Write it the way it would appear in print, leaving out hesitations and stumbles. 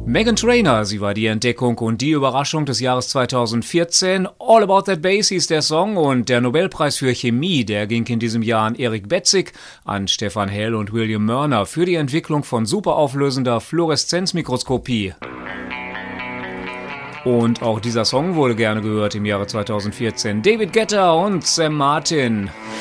Meghan Trainor, sie war die Entdeckung und die Überraschung des Jahres 2014. All About That Bass hieß der Song und der Nobelpreis für Chemie, der ging in diesem Jahr an Erik Betzig, an Stefan Hell und William Murnau für die Entwicklung von superauflösender Fluoreszenzmikroskopie. Und auch dieser Song wurde gerne gehört im Jahre 2014. David Guetta und Sam Martin.